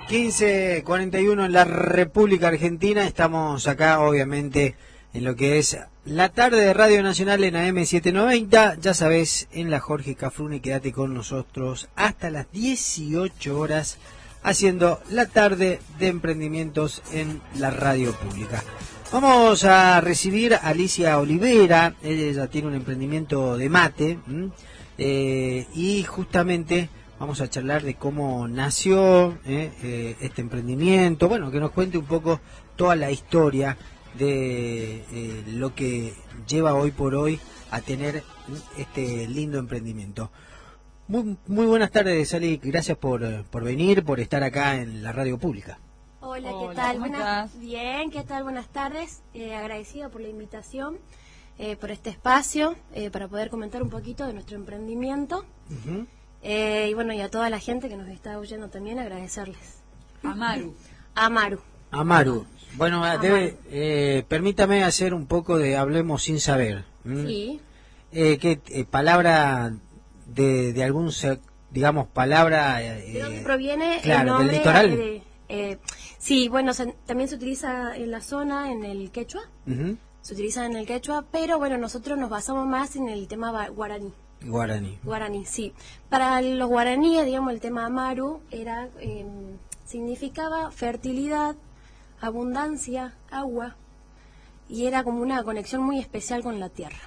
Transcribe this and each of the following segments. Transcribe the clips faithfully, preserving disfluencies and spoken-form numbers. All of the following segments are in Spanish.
quince cuarenta y uno en la República Argentina. Estamos acá, obviamente, en lo que es la tarde de Radio Nacional en A M setecientos noventa. Ya sabés, en la Jorge Cafrune. Quédate con nosotros hasta las dieciocho horas haciendo la tarde de emprendimientos en la radio pública. Vamos a recibir a Alicia Olivera. Ella tiene un emprendimiento de mate, eh, y justamente vamos a charlar de cómo nació eh, eh, este emprendimiento. Bueno, que nos cuente un poco toda la historia de eh, lo que lleva hoy por hoy a tener este lindo emprendimiento. Muy, muy buenas tardes, Ali. Gracias por, por venir, por estar acá en la radio pública. Hola, ¿qué Hola, tal? ¿cómo Buenas, estás? bien, ¿qué tal? Buenas tardes. Eh, agradecido por la invitación, eh, por este espacio, eh, para poder comentar un poquito de nuestro emprendimiento. Uh-huh. Eh, y bueno, y a toda la gente que nos está oyendo también, agradecerles. Amaru. Amaru. Amaru. Bueno, Amaru. debe, eh, permítame hacer un poco de Hablemos sin saber. ¿Mm? Sí. Eh, ¿Qué eh, palabra de, de algún, se- digamos, palabra... Eh, ¿De dónde proviene claro, el nombre? del litoral. Eh, eh, sí, bueno, se- también se utiliza en la zona, en el quechua. Uh-huh. Se utiliza en el quechua, pero bueno, nosotros nos basamos más en el tema ba- guaraní. Guaraní. Guaraní, sí. Para los guaraníes, digamos, el tema Amaru era, eh, significaba fertilidad, abundancia, agua, y era como una conexión muy especial con la tierra.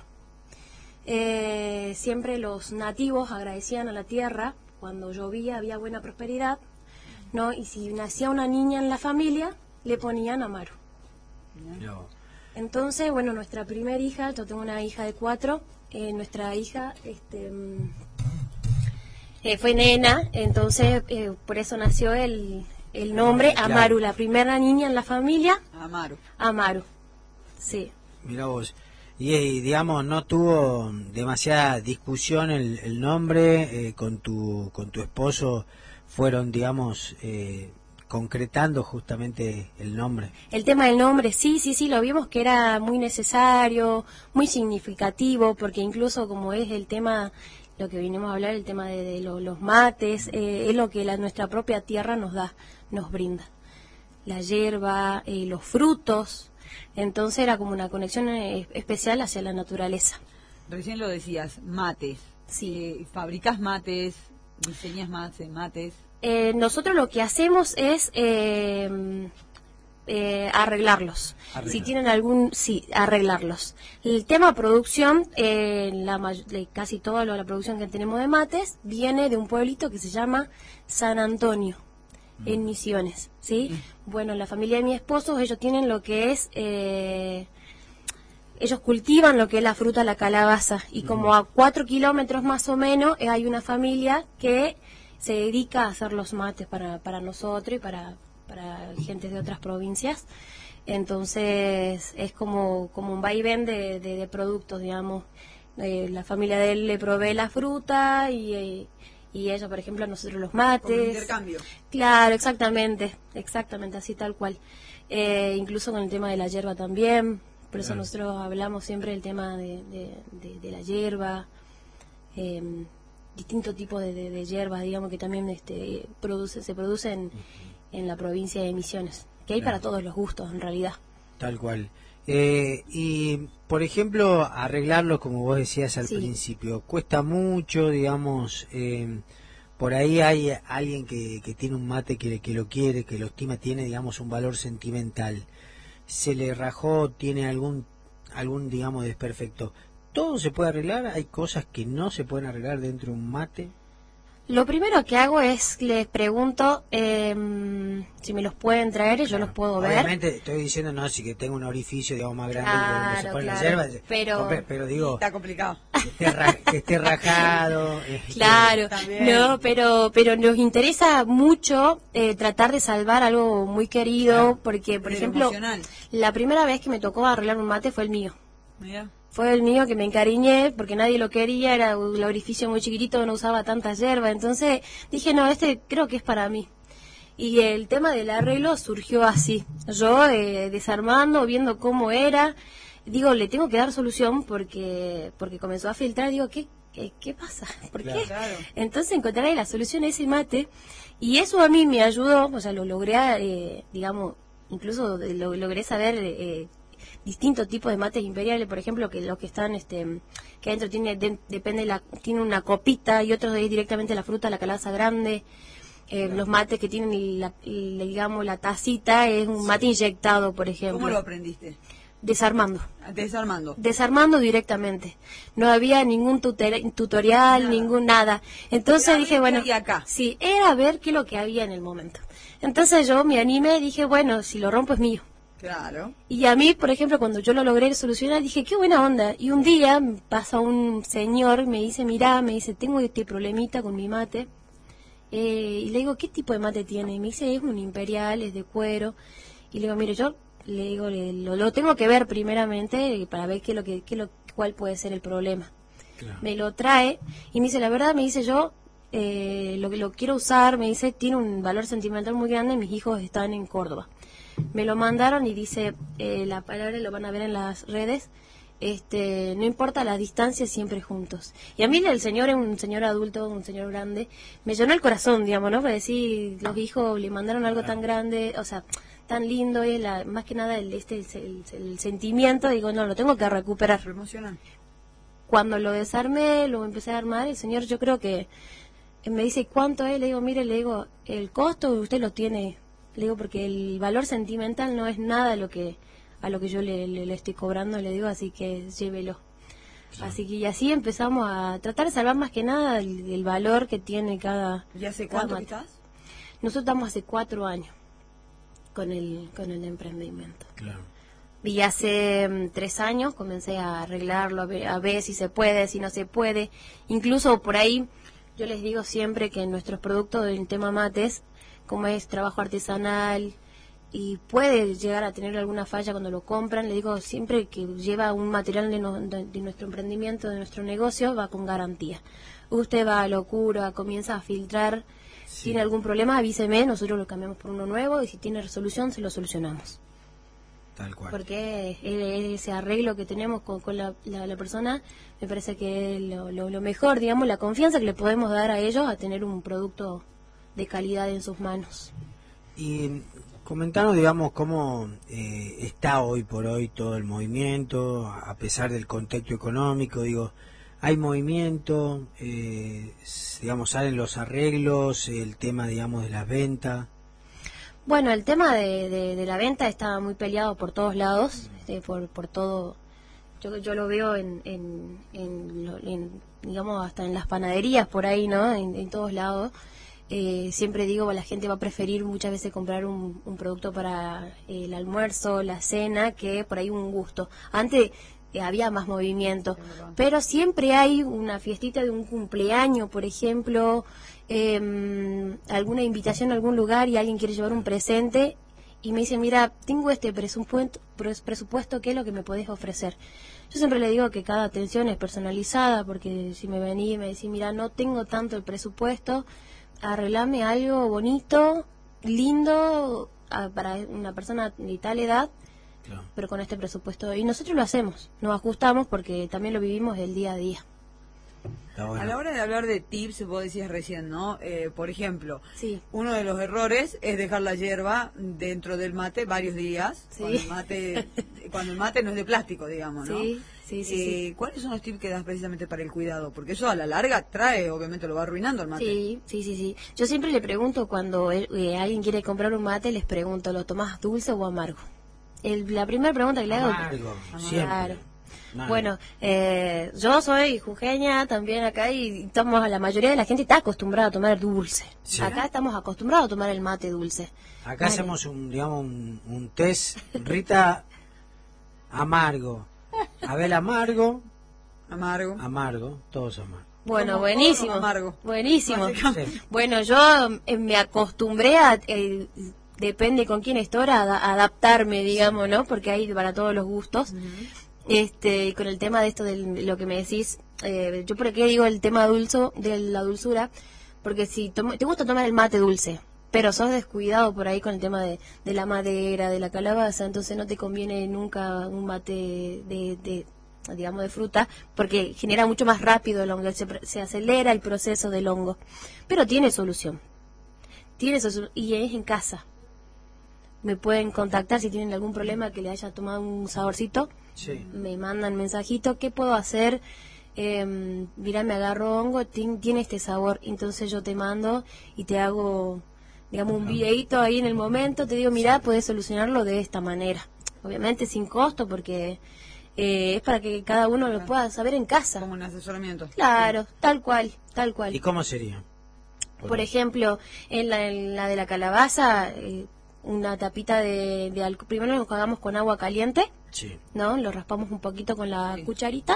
Eh, siempre los nativos agradecían a la tierra, cuando llovía había buena prosperidad, ¿no? Y si nacía una niña en la familia, le ponían Amaru. No. Entonces, bueno, nuestra primera hija, yo tengo una hija de cuatro, eh, nuestra hija este, mm, eh, fue nena, entonces eh, por eso nació el, el nombre Claro. Amaru, la primera niña en la familia, Amaru. Amaru, sí. Mirá vos. Y, eh, digamos, no tuvo demasiada discusión el, el nombre eh, con tu con tu esposo. Fueron, digamos, eh, concretando justamente el nombre. El tema del nombre, sí, sí, sí, lo vimos que era muy necesario, muy significativo, porque incluso como es el tema, lo que vinimos a hablar, el tema de, de lo- los mates, eh, es lo que la, nuestra propia tierra nos da, nos brinda. La hierba, eh, los frutos, entonces era como una conexión eh, especial hacia la naturaleza. Recién lo decías, mates. Sí. Eh, fabricás mates, diseñas mates, mates. Eh, nosotros lo que hacemos es eh, eh, arreglarlos. Arreglar. Si tienen algún, sí, arreglarlos. El tema producción, eh, la may- de casi toda lo- la producción que tenemos de mates viene de un pueblito que se llama San Antonio, en Misiones, ¿sí? Bueno, la familia de mi esposo, ellos tienen lo que es... Eh, ellos cultivan lo que es la fruta, la calabaza, y como a cuatro kilómetros más o menos eh, hay una familia que se dedica a hacer los mates para, para nosotros y para, para gente de otras provincias. Entonces es como, como un vaivén de, de, de productos, digamos. Eh, la familia de él le provee la fruta y, eh, y ella, por ejemplo, a nosotros los mates. Como intercambio. Claro, exactamente, exactamente, así tal cual. Eh, incluso con el tema de la hierba también, por eso Claro. nosotros hablamos siempre del tema de, de, de- de la hierba, eh, distintos tipos de, de, de hierbas, digamos, que también este, produce, se producen en la provincia de Misiones, que hay Claro. para todos los gustos en realidad. Tal cual. Eh, y, por ejemplo, arreglarlo, como vos decías al Sí. principio, cuesta mucho, digamos. Eh, por ahí hay alguien que, que tiene un mate que, que lo quiere, que lo estima, tiene, digamos, un valor sentimental. Se le rajó, tiene algún, algún digamos, desperfecto. ¿Todo se puede arreglar? ¿Hay cosas que no se pueden arreglar dentro de un mate? Lo primero que hago es, les pregunto eh, si me los pueden traer y yo los puedo ver. Obviamente estoy diciendo, no, si que tengo un orificio, digamos, más grande donde se Claro, pone la claro, hierba, pero- compre- pero digo, Está complicado. que esté, ra- que esté rajado. este, Claro, También. no, pero pero nos interesa mucho eh, tratar de salvar algo muy querido, Claro. porque, por Pero ejemplo, emocional. la primera vez que me tocó arreglar un mate fue el mío. Mira. Fue el mío que me encariñé porque nadie lo quería, era el orificio muy chiquitito, no usaba tanta hierba, entonces dije, no, este creo que es para mí. Y el tema del arreglo surgió así, yo eh, desarmando, viendo cómo era, digo, le tengo que dar solución porque porque comenzó a filtrar, digo, ¿qué, qué, qué pasa? ¿Por Claro. qué? Claro. Entonces encontré la solución a ese mate Y eso a mí me ayudó, o sea, lo logré, eh, digamos, incluso lo, logré saber eh, distintos tipos de mates imperiales, por ejemplo, que los que están, este, que adentro tiene, de, depende, la, tiene una copita y otros es directamente la fruta, la calabaza grande. Eh, los mates que tienen, la, la, digamos, la tacita es un mate inyectado, por ejemplo. ¿Cómo lo aprendiste? Desarmando. Desarmando. Desarmando directamente. No había ningún tutor tutorial, nada. ningún nada. Entonces dije, bueno, acá. sí, era ver qué es lo que había en el momento. Entonces yo me animé y dije, bueno, si lo rompo es mío. Claro. Y a mí, por ejemplo, cuando yo lo logré solucionar, dije, qué buena onda. Y un día pasa un señor, me dice, mirá, me dice, tengo este problemita con mi mate. Eh, y le digo, ¿qué tipo de mate tiene? Y me dice, es un imperial, es de cuero. Y le digo, mire, yo le digo, le, lo, lo tengo que ver primeramente para ver qué lo que, qué lo, cuál puede ser el problema. Claro. Me lo trae y me dice, la verdad, me dice, yo eh, lo que lo quiero usar, me dice, tiene un valor sentimental muy grande, mis hijos están en Córdoba. Me lo mandaron y dice, eh, la palabra lo van a ver en las redes, este, no importa la distancia, siempre juntos. Y a mí el señor es un señor adulto, un señor grande, me llenó el corazón, digamos, ¿no? Para decir, los hijos le mandaron algo tan grande, o sea, tan lindo, y la, más que nada el, este, el, el, el sentimiento, digo, no, lo tengo que recuperar. Me emociona. Cuando lo desarmé, lo empecé a armar, el señor yo creo que me dice, ¿cuánto es? Le digo, mire, le digo, el costo usted lo tiene, le digo, porque el valor sentimental no es nada lo que a lo que yo le, le, le estoy cobrando, le digo, así que llévelo. Sí. Así que y así empezamos a tratar de salvar más que nada el, el valor que tiene cada... ¿Y hace cuánto que estás? Nosotros estamos hace cuatro años con el con el emprendimiento. Claro. Y hace um, tres años comencé a arreglarlo, a ver, a ver si se puede, si no se puede. Incluso por ahí yo les digo siempre que nuestros productos del tema mates, como es trabajo artesanal, y puede llegar a tener alguna falla cuando lo compran, le digo siempre que lleva un material de, no, de, de nuestro emprendimiento, de nuestro negocio, va con garantía. Usted va a locura, comienza a filtrar, sí. Tiene algún problema, avíseme, nosotros lo cambiamos por uno nuevo y si tiene resolución, se lo solucionamos. Tal cual. Porque ese arreglo que tenemos con, con la, la, la persona, me parece que es lo, lo, lo mejor, digamos, la confianza que le podemos dar a ellos a tener un producto de calidad en sus manos. Y comentanos, digamos, cómo eh, está hoy por hoy todo el movimiento, a pesar del contexto económico, digo, hay movimiento, eh, digamos, salen los arreglos, el tema, digamos, de las ventas. Bueno, el tema de, de, de la venta está muy peleado por todos lados, este, por, por todo, yo, yo lo veo en, en, en, en, digamos, hasta en las panaderías por ahí, ¿no? En, en todos lados. Eh, siempre digo, la gente va a preferir muchas veces comprar un, un producto para el almuerzo, la cena, que por ahí un gusto. Antes eh, había más movimiento, pero siempre hay una fiestita de un cumpleaños, por ejemplo, eh, alguna invitación a algún lugar y alguien quiere llevar un presente y me dice, mira, tengo este presupuesto, presupuesto, ¿qué es lo que me podés ofrecer? Yo siempre le digo que cada atención es personalizada, porque si me venís y me decís, mira, no tengo tanto el presupuesto, arreglame algo bonito, lindo, a, para una persona de tal edad, claro. Pero con este presupuesto. Y nosotros lo hacemos, nos ajustamos porque también lo vivimos el día a día. Bueno. A la hora de hablar de tips, vos decías recién, ¿no? Eh, por ejemplo, sí. Uno de los errores es dejar la hierba dentro del mate varios días, sí. cuando, el mate, cuando el mate no es de plástico, digamos, ¿no? Sí, sí, sí, eh, sí. ¿Cuáles son los tips que das precisamente para el cuidado? Porque eso a la larga trae, obviamente lo va arruinando el mate. Sí, sí, sí, sí. Yo siempre le pregunto cuando eh, alguien quiere comprar un mate, les pregunto, ¿lo tomás dulce o amargo? El, la primera pregunta que le hago... Amargo, siempre. Claro. Bueno, eh, yo soy jujeña también acá y estamos, la mayoría de la gente está acostumbrada a tomar dulce. ¿Sí? Acá estamos acostumbrados a tomar el mate dulce. Acá vale. Hacemos un, digamos, un, un test, Rita, amargo, Abel amargo, amargo, amargo, todos amargos. Bueno, como, buenísimo, como amargo. buenísimo. Sí. Bueno, yo eh, me acostumbré a, eh, depende con quién estoy, a, a adaptarme, digamos, ¿no? Porque hay para todos los gustos. Uh-huh. Este, con el tema de esto de lo que me decís, eh, yo por qué digo el tema dulce, de la dulzura, porque si to te gusta tomar el mate dulce, pero sos descuidado por ahí con el tema de, de la madera, de la calabaza, entonces no te conviene nunca un mate de, de digamos, de fruta, porque genera mucho más rápido el hongo, se, se acelera el proceso del hongo, pero tiene solución. tiene eso, y es en casa. Me pueden contactar si tienen algún problema que le haya tomado un saborcito. Sí. Me mandan mensajito, ¿qué puedo hacer? Eh, mira, me agarro hongo, tiene este sabor, entonces yo te mando y te hago, digamos, un videíto ahí en el momento, te digo, mira, puedes solucionarlo de esta manera. Obviamente sin costo, porque eh, es para que cada uno lo pueda saber en casa. Como un asesoramiento. Claro, tal cual, tal cual. ¿Y cómo sería? Por, Por ejemplo, en la, en la de la calabaza, eh, una tapita de, de alcohol, primero lo jugamos con agua caliente, sí. ¿no? Lo raspamos un poquito con la sí. cucharita.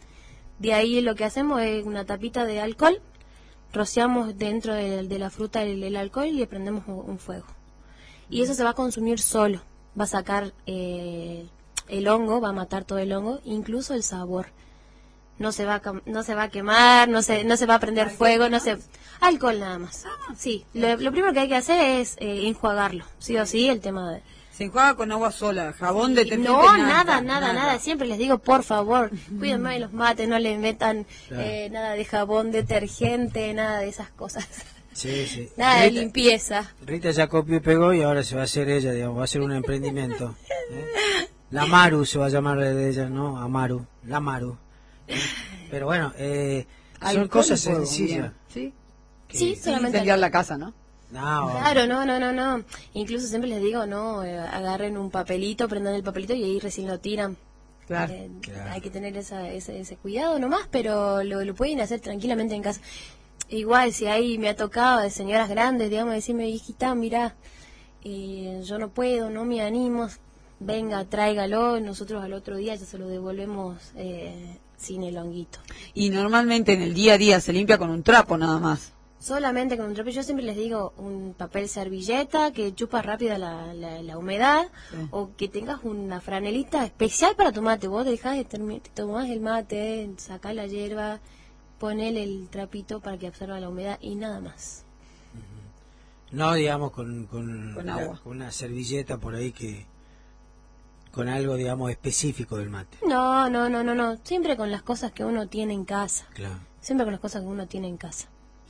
De ahí lo que hacemos es una tapita de alcohol, rociamos dentro de, de la fruta el, el alcohol y le prendemos un, un fuego. Y eso se va a consumir solo, va a sacar eh, el hongo, va a matar todo el hongo, incluso el sabor. No se va a, no se va a quemar, no se, no se va a prender fuego, no se... Alcohol nada más. Sí, lo, lo primero que hay que hacer es eh, enjuagarlo, sí o sí, el tema de... Se enjuaga con agua sola, jabón de detergente. No, nada, nada, nada, nada. Siempre les digo, por favor, cuídenme de los mates, no le metan claro. eh, nada de jabón, detergente, nada de esas cosas. Sí, sí. Nada Rita, de limpieza. Rita ya copió y pegó y ahora se va a hacer ella, digamos, va a hacer un emprendimiento. ¿eh? La Maru se va a llamar de ella, ¿no? Amaru, la Maru. ¿eh? Pero bueno, eh, son cosas sencillas. ¿Sí? Que, sí, solamente. Incendiar la casa, ¿no? No. Claro, no, no, no, no. Incluso siempre les digo, no, eh, agarren un papelito, prendan el papelito y ahí recién lo tiran. Claro. Eh, claro. Hay que tener esa, ese, ese cuidado nomás, pero lo, lo pueden hacer tranquilamente en casa. Igual, si ahí me ha tocado de señoras grandes, digamos, decirme, hijita, mira, eh, yo no puedo, no me animo, venga, tráigalo, nosotros al otro día ya se lo devolvemos eh, sin el honguito. Y normalmente en el día a día se limpia con un trapo nada más. Solamente con un trapo. Yo siempre les digo un papel servilleta que chupa rápida la, la, la humedad, sí. O que tengas una franelita especial para tu mate. Vos dejás de termi- te tomás el mate, sacás la hierba, ponele el trapito para que absorba la humedad y nada más. No, digamos, con, con, con, la, agua. con una servilleta por ahí que... con algo, digamos, específico del mate. No, no, no, no, no. Siempre con las cosas que uno tiene en casa. Claro. Siempre con las cosas que uno tiene en casa.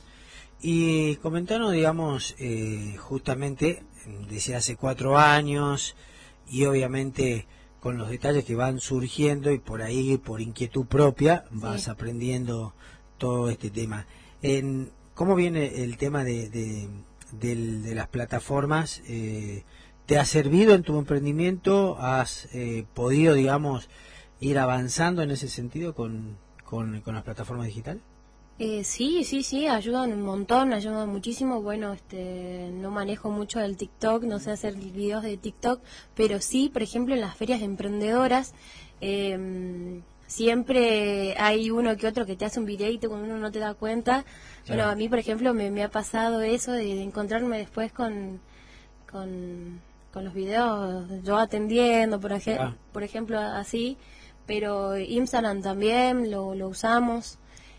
Y comentanos, digamos, eh, justamente, desde hace cuatro años, y obviamente con los detalles que van surgiendo, y por ahí, por inquietud propia, vas sí. aprendiendo todo este tema. En, ¿Cómo viene el tema de, de, de, de las plataformas? Eh, ¿Te ha servido en tu emprendimiento? ¿Has eh, podido, digamos, ir avanzando en ese sentido con, con, con las plataformas digitales? Eh, sí, sí, sí, ayudan un montón, ayudan muchísimo. Bueno, este, no manejo mucho el TikTok, no sé hacer videos de TikTok, pero sí, por ejemplo, en las ferias emprendedoras, eh, siempre hay uno que otro que te hace un videito cuando uno no te da cuenta. Sí. Bueno, a mí, por ejemplo, me, me ha pasado eso de, de encontrarme después con, con, con los videos, yo atendiendo, por, ej- ah. por ejemplo, así, pero Instagram también lo, lo usamos.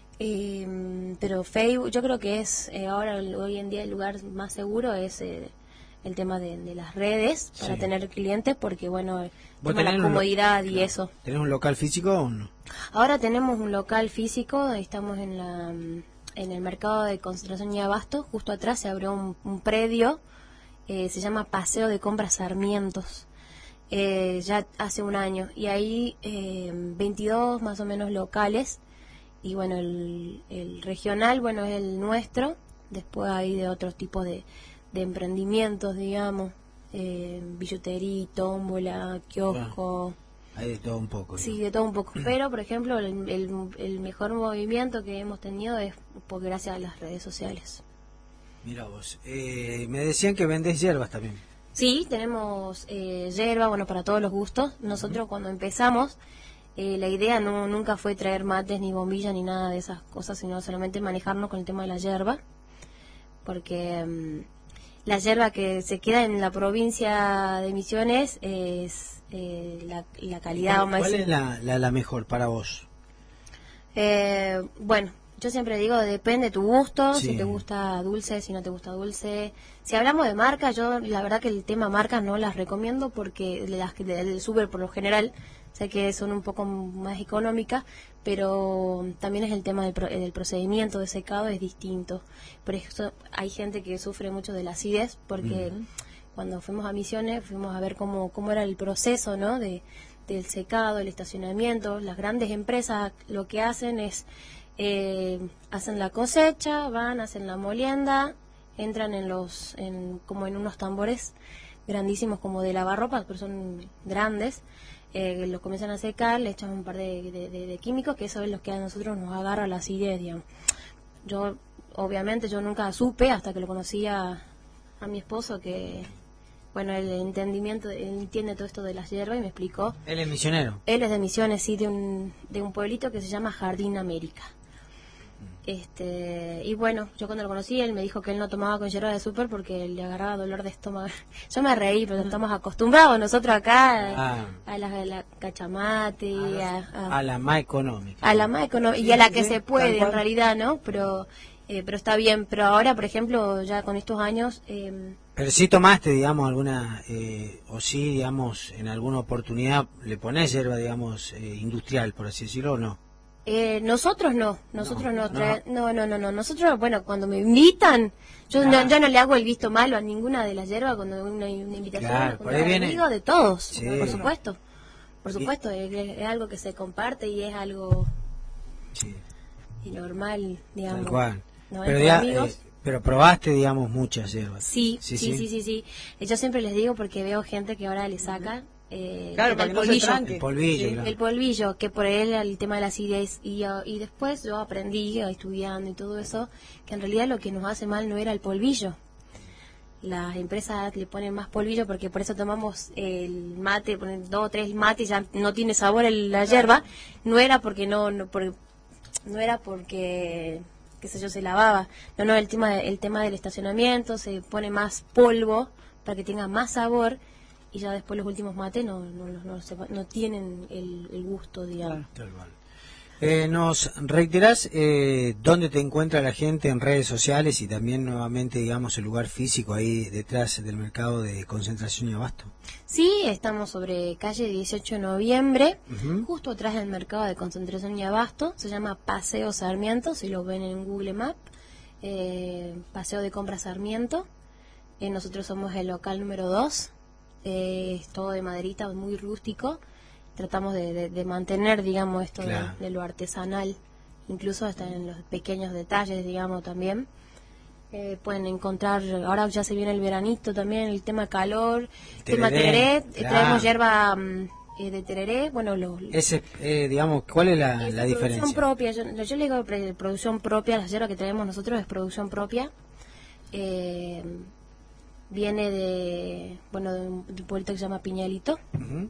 Eh, pero Facebook, yo creo que es eh, ahora, hoy en día, el lugar más seguro es eh, el tema de, de las redes para sí. tener clientes, porque bueno, la comodidad lo, y claro. eso. ¿Tenés un local físico o no? Ahora tenemos un local físico, estamos en la en el mercado de Concentración y Abasto, justo atrás se abrió un, un predio, eh, se llama Paseo de Compras Sarmientos, eh, ya hace un año, y ahí eh, veintidós más o menos locales. Y bueno, el, el regional, bueno, es el nuestro. Después hay de otros tipos de, de emprendimientos, digamos. Eh, billutería, tómbola, kiosco. Ah, hay de todo un poco. Sí, ¿no? De todo un poco. Pero, por ejemplo, el, el, el mejor movimiento que hemos tenido es por gracias a las redes sociales. Mira vos, eh, me decían que vendés hierbas también. Sí, tenemos eh, hierba, bueno, para todos los gustos. Nosotros uh-huh. cuando empezamos... Eh, la idea no nunca fue traer mates ni bombillas ni nada de esas cosas, sino solamente manejarnos con el tema de la yerba, porque um, la yerba que se queda en la provincia de Misiones es eh, la, la calidad. ¿Cuál, cuál es la, la, la mejor para vos? Eh, bueno, Yo siempre digo, depende de tu gusto, Sí. si te gusta dulce, si no te gusta dulce. Si hablamos de marcas, yo la verdad que el tema marcas no las recomiendo porque las que del súper por lo general sé que son un poco más económicas, pero también es el tema del, pro- del procedimiento de secado es distinto. Por eso hay gente que sufre mucho de la acidez porque Mm. cuando fuimos a Misiones fuimos a ver cómo, cómo era el proceso, ¿no? de del secado, el estacionamiento. Las grandes empresas lo que hacen es eh, hacen la cosecha, van, hacen la molienda, entran en los en, como en unos tambores grandísimos como de lavarropas, pero son grandes, eh, los comienzan a secar, le echan un par de, de, de, de químicos, que eso es lo que a nosotros nos agarra la acidez, digamos. Yo, obviamente, yo nunca supe hasta que lo conocí a, a mi esposo que, bueno, el entendimiento, él entiende todo esto de las hierbas y me explicó. Él es misionero. Él es de Misiones, sí, de un, de un pueblito que se llama Jardín América. Este, y bueno, yo cuando lo conocí, él me dijo que él no tomaba con hierba de súper porque le agarraba dolor de estómago. Yo me reí, pero estamos acostumbrados nosotros acá Ah. a, la, a la cachamate, a, a, A la más económica. a la más económica y a la que sí, se tal puede cual. en realidad, ¿no? Pero eh, pero está bien. Pero ahora, por ejemplo, ya con estos años, eh, Pero si tomaste, digamos, alguna, eh, o sí, digamos, en alguna oportunidad le pones hierba, digamos, eh, industrial, por así decirlo, o no. eh, nosotros no, nosotros no, No, trae- no, no, no, no, nosotros, bueno, cuando me invitan, yo no, yo no le hago el visto malo a ninguna de las hierbas cuando una, una invitación, Claro, con por ahí viene- amigos de todos, Sí. por supuesto, por Y- supuesto, es, es algo que se comparte y es algo Sí, normal, digamos. tal cual. ¿no? Pero, Entre ya, amigos. eh, pero probaste, digamos, muchas hierbas. Sí, Sí, sí, sí. sí, sí, sí. Eh, Yo siempre les digo porque veo gente que ahora le saca eh, Claro, el para que no se polvillo. tranque. El polvillo, Sí. claro. El polvillo, que por él el tema de la acidez. Y, uh, y después yo aprendí, uh, estudiando y todo eso, que en realidad lo que nos hace mal no era el polvillo. Las empresas le ponen más polvillo porque por eso tomamos el mate, ponen dos o tres mates y ya no tiene sabor el- la hierba. No era porque no, no, por- no era porque qué sé yo, se lavaba. No, no, el tema, el tema del estacionamiento, se pone más polvo para que tenga más sabor y ya después los últimos mates no no, no, no, se- no tienen el, el gusto, digamos. Tal cual. Eh, ¿Nos reiterás eh, dónde te encuentra la gente en redes sociales y también nuevamente, digamos, el lugar físico ahí detrás del mercado de Concentración y Abasto? Sí, estamos sobre calle dieciocho de noviembre, Ujú. justo atrás del mercado de Concentración y Abasto. Se llama Paseo Sarmiento, si lo ven en Google Maps. Eh, Paseo de Compra Sarmiento. Eh, nosotros somos el local número dos. Eh, es todo de maderita, muy rústico. Tratamos de, de- de mantener, digamos, esto de- Claro. de, lo artesanal, incluso hasta en los pequeños detalles, digamos, también. Eh, pueden encontrar, ahora ya se viene el veranito también, el tema calor, el tema Tereré, tereré, eh, claro. traemos hierba mm, eh, de tereré, bueno, los, Ese, eh, digamos, ¿cuál es la, es la producción diferencia? propia, yo, yo le digo pre- producción propia, la hierba que traemos nosotros es producción propia. Eh, viene de, bueno, de un, de un pueblito que se llama Piñalito. Ujú.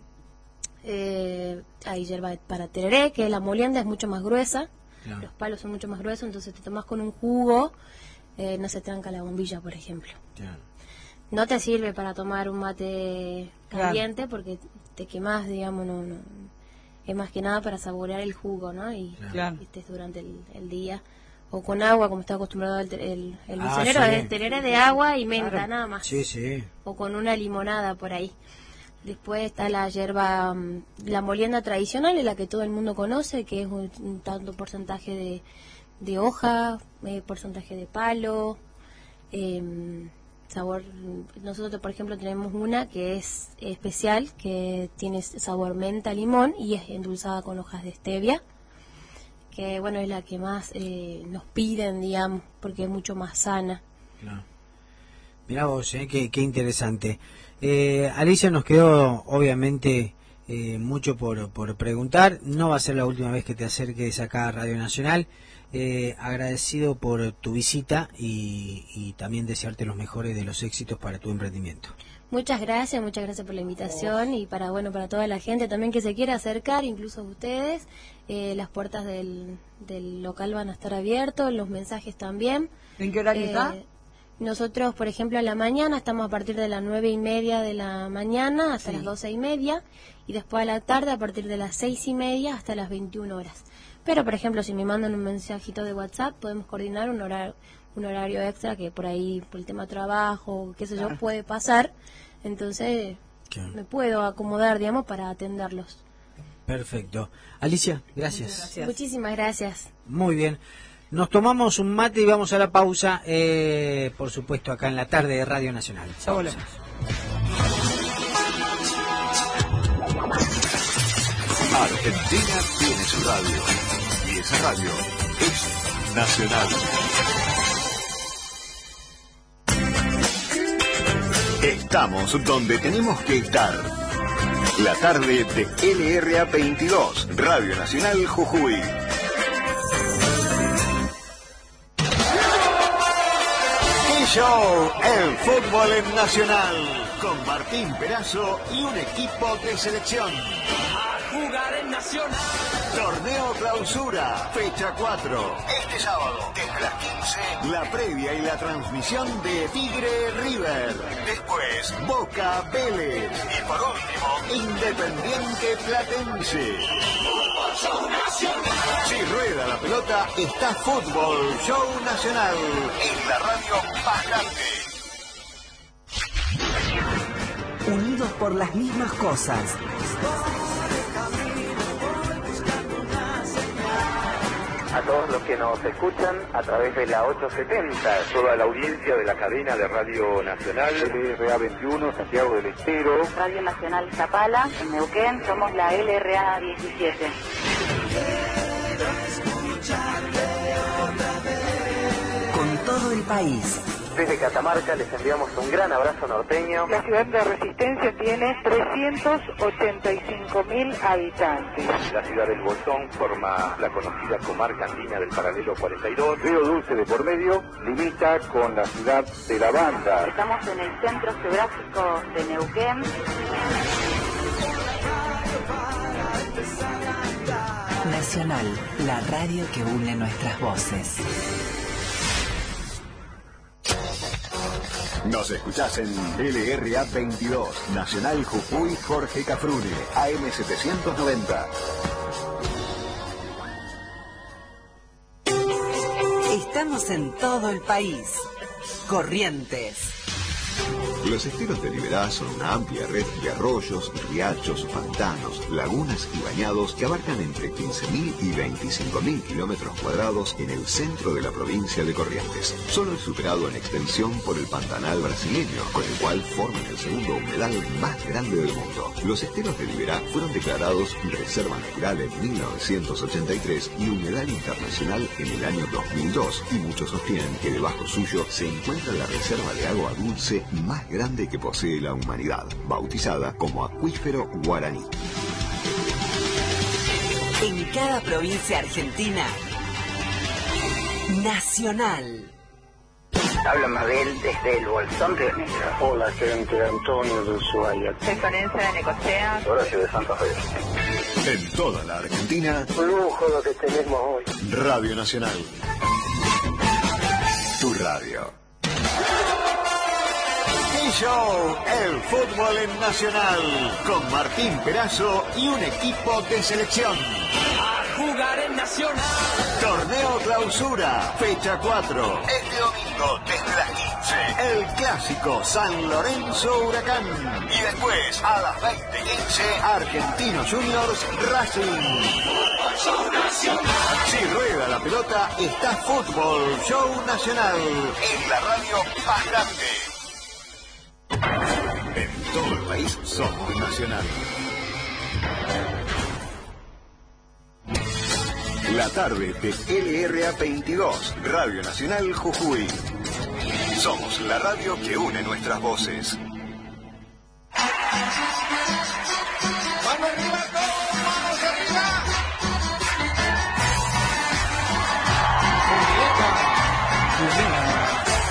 Eh, hay hierba para tereré, que la molienda es mucho más gruesa, Claro. los palos son mucho más gruesos, entonces te tomas con un jugo, eh, no se tranca la bombilla, por ejemplo. Claro. No te sirve para tomar un mate Claro. caliente porque te quemas, digamos, no, no, es más que nada para saborear el jugo, ¿no? Y Claro. y estés durante el, el día. O con agua, como está acostumbrado el, te- el, el Ah, misionero, sí. es tereré de agua y menta, Claro. nada más. Sí, sí. O con una limonada por ahí. Después está la hierba, mm, la molienda tradicional, es la que todo el mundo conoce, que es un, un tanto porcentaje de, de hoja, eh, porcentaje de palo, em, sabor. Nosotros, por ejemplo, tenemos una que es especial, que tiene sabor menta, limón y es endulzada con hojas de stevia, que bueno, es la que más eh, nos piden, digamos, porque es mucho más sana. Claro. Mirá vos, eh, qué, qué interesante. Eh, Alicia, nos quedó obviamente eh, mucho por, por preguntar. No va a ser la última vez que te acerques acá a Radio Nacional. Eh, agradecido por tu visita y, y también desearte los mejores de los éxitos para tu emprendimiento. Muchas gracias, muchas gracias por la invitación y para bueno para toda la gente también que se quiera acercar, incluso ustedes, eh, las puertas del, del local van a estar abiertos, los mensajes también. ¿En qué horario Eh, está? Nosotros, por ejemplo, a la mañana estamos a partir de las nueve y media de la mañana hasta Sí. las doce y media y después a la tarde a partir de las seis y media hasta las veintiuna horas. Pero, por ejemplo, si me mandan un mensajito de WhatsApp, podemos coordinar un horario, un horario extra que por ahí, por el tema trabajo, qué sé yo, puede pasar. Entonces, ¿qué? Me puedo acomodar, digamos, para atenderlos. Perfecto. Alicia, gracias. gracias. Muchísimas gracias. Muy bien. Nos tomamos un mate y vamos a la pausa, eh, por supuesto, acá en la tarde de Radio Nacional. Chao. Hola. Argentina tiene su radio y esa radio es Nacional. Estamos donde tenemos que estar. La tarde de L R A veintidós, Radio Nacional Jujuy. Show, el fútbol en Nacional, con Martín Perazo y un equipo de selección. A jugar en Nacional. Torneo Clausura, fecha cuatro. Este sábado, desde las quince, la previa y la transmisión de Tigre River. Después, Boca Vélez. Y por último, Independiente Platense. Fútbol Show Nacional. Si rueda la pelota, está Fútbol Show Nacional en la radio más grande. Unidos por las mismas cosas. A todos los que nos escuchan a través de la ochocientos setenta, toda la audiencia de la cadena de Radio Nacional, L R A veintiuno, Santiago del Estero, Radio Nacional Zapala, en Neuquén, somos la L R A diecisiete. Con todo el país. Desde Catamarca les enviamos un gran abrazo norteño. La ciudad de Resistencia tiene trescientos ochenta y cinco mil habitantes. La ciudad del Bolsón forma la conocida comarca andina del paralelo cuarenta y dos. Río Dulce de por medio limita con la ciudad de La Banda. Estamos en el centro geográfico de Neuquén. Nacional, la radio que une nuestras voces. Nos escuchás en L R A veintidós, Nacional Jujuy Jorge Cafrune, A M setecientos noventa. Estamos en todo el país. Corrientes. Los esteros de Liberá son una amplia red de arroyos, riachos, pantanos, lagunas y bañados que abarcan entre quince mil y veinticinco mil kilómetros cuadrados en el centro de la provincia de Corrientes. Solo es superado en extensión por el Pantanal brasileño, con el cual forman el segundo humedal más grande del mundo. Los esteros de Liberá fueron declarados Reserva Natural en mil novecientos ochenta y tres y Humedal Internacional en el año dos mil dos, y muchos sostienen que debajo suyo se encuentra la reserva de agua dulce más grande que posee la humanidad, bautizada como Acuífero Guaraní. En cada provincia argentina, Nacional. Habla Mabel desde el Bolsón de Negro. Hola, gente, Antonio de Ushuaia. Soy Florencia de Necochea. Horacio de Santa Fe. En toda la Argentina, un lujo lo que tenemos hoy. Radio Nacional. Tu radio. Show, el fútbol en Nacional, con Martín Perazo y un equipo de selección. A jugar en Nacional. Torneo Clausura, fecha cuatro. Este domingo, desde las quince, el clásico San Lorenzo Huracán. Y después, a las veinte quince, Argentinos Juniors Racing. Fútbol Show Nacional. Si rueda la pelota, está Fútbol Show Nacional, en la radio más grande. En todo el país somos Nacional. La tarde de L R A veintidós, Radio Nacional Jujuy. Somos la radio que une nuestras voces.